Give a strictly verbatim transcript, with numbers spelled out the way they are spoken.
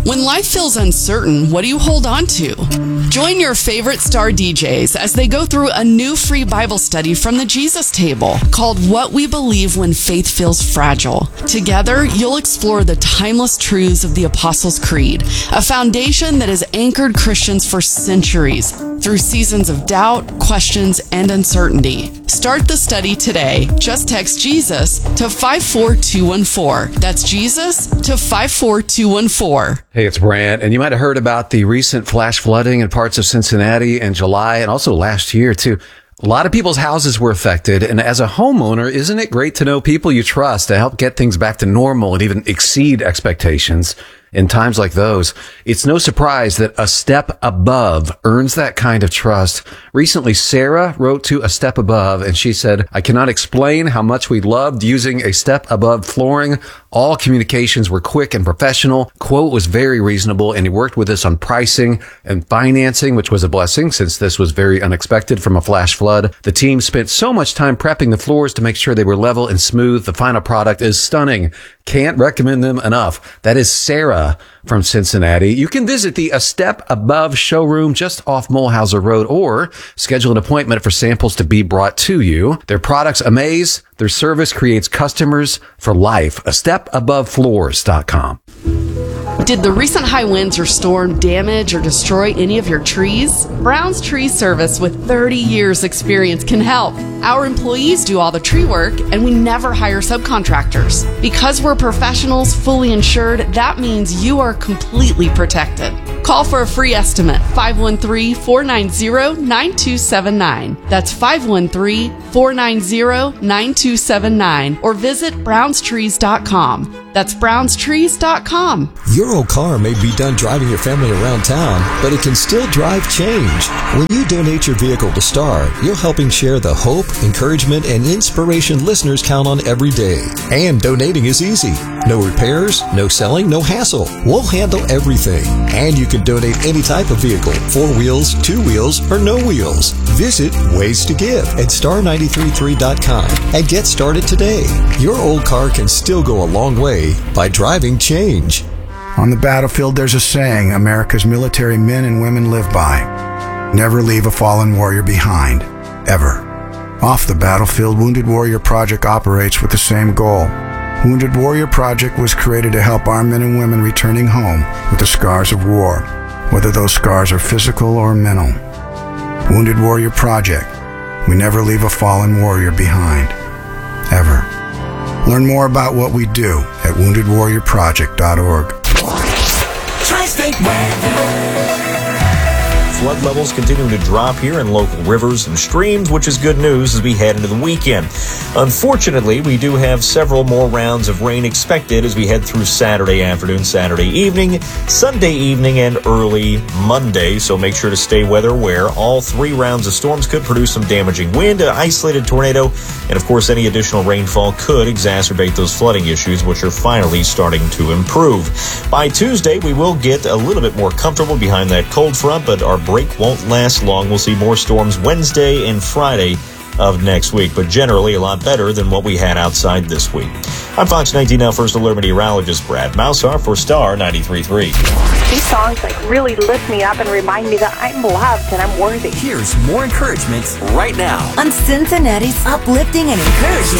When life feels uncertain, what do you hold on to? Join your favorite star D Js as they go through a new free Bible study from the Jesus Table called What We Believe When Faith Feels Fragile. Together, you'll explore the timeless truths of the Apostles' Creed, a foundation that has anchored Christians for centuries through seasons of doubt, questions, and uncertainty. Start the study today. Just text Jesus to five four two one four. That's Jesus to five four two one four. Hey, it's Brant, and you might have heard about the recent flash flooding in parts of Cincinnati in July and also last year, too. A lot of people's houses were affected, and as a homeowner, isn't it great to know people you trust to help get things back to normal and even exceed expectations in times like those? It's no surprise that A Step Above earns that kind of trust. Recently, Sarah wrote to A Step Above, and she said, I cannot explain how much we loved using A Step Above flooring. All communications were quick and professional. Quote was very reasonable, and he worked with us on pricing and financing, which was a blessing since this was very unexpected from a flash flood. The team spent so much time prepping the floors to make sure they were level and smooth. The final product is stunning. Can't recommend them enough. That is Sarah from Cincinnati. You can visit the A Step Above showroom just off Mulhauser Road or schedule an appointment for samples to be brought to you. Their products amaze. Their service creates customers for life. a step above floors dot com. Did the recent high winds or storm damage or destroy any of your trees? Brown's Tree Service with thirty years experience can help. Our employees do all the tree work and we never hire subcontractors. Because we're professionals, fully insured, that means you are completely protected. Call for a free estimate, five one three, four nine zero, nine two seven nine. That's five one three, four nine zero, nine two seven nine or visit browns trees dot com. That's browns trees dot com. Your old car may be done driving your family around town, but it can still drive change. When you donate your vehicle to STAR, you're helping share the hope, encouragement, and inspiration listeners count on every day. And donating is easy. No repairs, no selling, no hassle. We'll handle everything. And you can donate any type of vehicle, four wheels, two wheels, or no wheels. Visit Ways to Give at star nine three three dot com and get started today. Your old car can still go a long way by driving change. On the battlefield, there's a saying America's military men and women live by. Never leave a fallen warrior behind, ever. Off the battlefield, Wounded Warrior Project operates with the same goal. Wounded Warrior Project was created to help our men and women returning home with the scars of war, whether those scars are physical or mental. Wounded Warrior Project. We never leave a fallen warrior behind, ever. Learn more about what we do at wounded warrior project dot org. Tri-State Weather. Flood levels continuing to drop here in local rivers and streams, which is good news as we head into the weekend. Unfortunately, we do have several more rounds of rain expected as we head through Saturday afternoon, Saturday evening, Sunday evening, and early Monday, so make sure to stay weather aware. All three rounds of storms could produce some damaging wind, an isolated tornado, and of course any additional rainfall could exacerbate those flooding issues, which are finally starting to improve. By Tuesday, we will get a little bit more comfortable behind that cold front, but our break won't last long. We'll see more storms Wednesday and Friday of next week, but generally a lot better than what we had outside this week. I'm Fox nineteen Now First Alert meteorologist Brad Mouser for Star ninety-three point three. These songs like really lift me up and remind me that I'm loved and I'm worthy. Here's more encouragement right now on Cincinnati's uplifting and encouraging